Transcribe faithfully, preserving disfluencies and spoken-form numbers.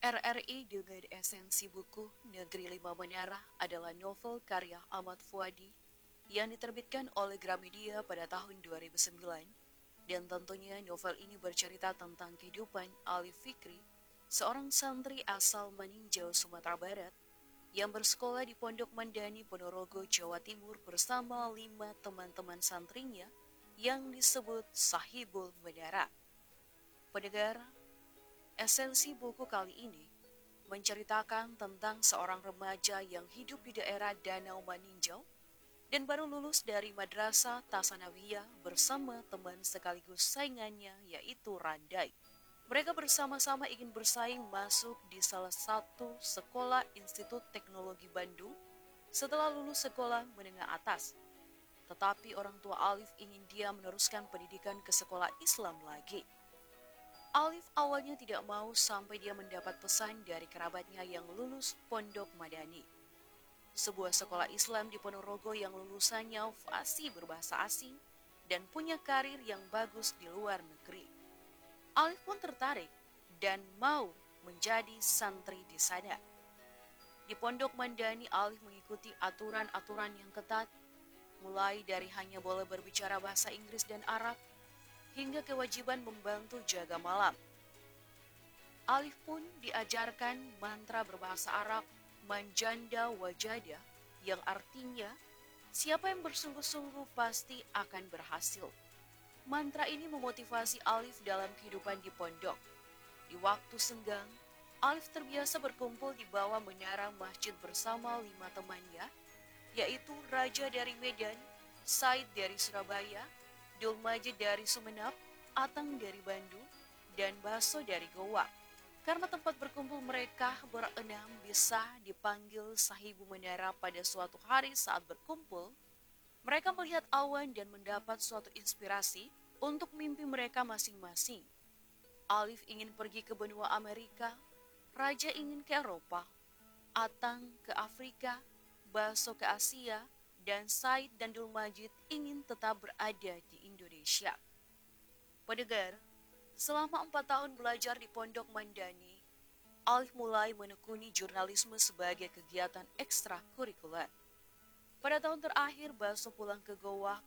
R R I dengan esensi buku Negeri Lima Menara adalah novel karya Ahmad Fuadi yang diterbitkan oleh Gramedia pada tahun dua ribu sembilan. Dan tentunya novel ini bercerita tentang kehidupan Alif Fikri, seorang santri asal Maninjau, Sumatera Barat, yang bersekolah di Pondok Mandani, Ponorogo, Jawa Timur bersama lima teman-teman santrinya yang disebut Sahibul Menara. Pendengar, esensi buku kali ini menceritakan tentang seorang remaja yang hidup di daerah Danau Maninjau dan baru lulus dari Madrasah Tasanawiyah bersama teman sekaligus saingannya yaitu Randai. Mereka bersama-sama ingin bersaing masuk di salah satu sekolah Institut Teknologi Bandung setelah lulus sekolah menengah atas. Tetapi orang tua Alif ingin dia meneruskan pendidikan ke sekolah Islam lagi. Alif awalnya tidak mau sampai dia mendapat pesan dari kerabatnya yang lulus Pondok Madani, sebuah sekolah Islam di Ponorogo yang lulusannya fasih berbahasa asing dan punya karir yang bagus di luar negeri. Alif pun tertarik dan mau menjadi santri di sana. Di Pondok Mandani, Alif mengikuti aturan-aturan yang ketat, mulai dari hanya boleh berbicara bahasa Inggris dan Arab, hingga kewajiban membantu jaga malam. Alif pun diajarkan mantra berbahasa Arab Manjanda Wajada yang artinya siapa yang bersungguh-sungguh pasti akan berhasil. Mantra ini memotivasi Alif dalam kehidupan di pondok. Di waktu senggang, Alif terbiasa berkumpul di bawah menara masjid bersama lima temannya, yaitu Raja dari Medan, Said dari Surabaya, Dulmajid dari Sumenep, Atang dari Bandung, dan Baso dari Goa. Karena tempat berkumpul mereka berenam bisa dipanggil Sahibu Menara pada suatu hari saat berkumpul, mereka melihat awan dan mendapat suatu inspirasi untuk mimpi mereka masing-masing. Alif ingin pergi ke benua Amerika, Raja ingin ke Eropa, Atang ke Afrika, Baso ke Asia, dan Said dan Dulmajid ingin tetap berada di Indonesia. Pendengar, selama empat tahun belajar di Pondok Mandani, Alif mulai menekuni jurnalisme sebagai kegiatan ekstrakurikuler. Pada tahun terakhir, Baso pulang ke Goa